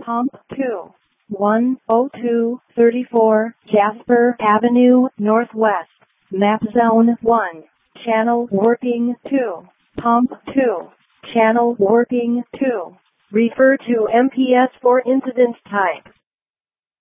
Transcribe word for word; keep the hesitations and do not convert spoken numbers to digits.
Pump two. one oh two thirty-four Jasper Avenue Northwest. Map Zone one. Channel working two. Pump two. Channel working two. Refer to M P S for incident type.